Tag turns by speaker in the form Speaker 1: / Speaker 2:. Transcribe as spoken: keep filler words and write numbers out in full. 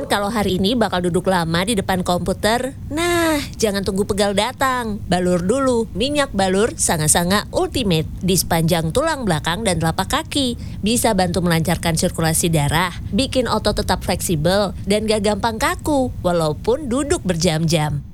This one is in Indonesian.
Speaker 1: kalau hari ini bakal duduk lama di depan komputer? Nah, jangan tunggu pegal datang. Balur dulu minyak balur Sanga-Sanga Ultimate di sepanjang tulang belakang dan telapak kaki. Bisa bantu melancarkan sirkulasi darah, bikin otot tetap fleksibel dan gak gampang kaku walaupun duduk berjam-jam.